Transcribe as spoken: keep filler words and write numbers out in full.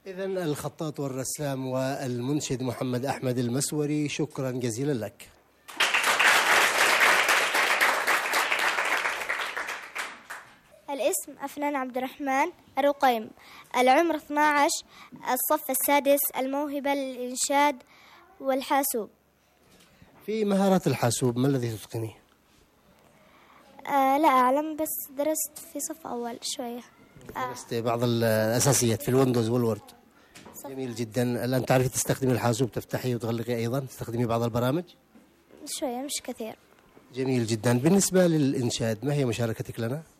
إذا الخطاط والرسام والمنشد محمد أحمد المسوري، شكرا جزيلا لك. الاسم أفنان عبد الرحمن الرقيم، العمر اثنا عشر، الصف السادس، الموهبة الإنشاد والحاسوب. في مهارات الحاسوب ما الذي تتقنيه؟ آه لا أعلم، بس درست في صف أول شوية. درست بعض الأساسيات في الويندوز والوورد. جميل جدا. الآن تعرفي تستخدمي الحاسوب، تفتحيه وتغلقي أيضا، تستخدمي بعض البرامج؟ شوية مش كثير. جميل جدا. بالنسبة للإنشاد ما هي مشاركتك لنا؟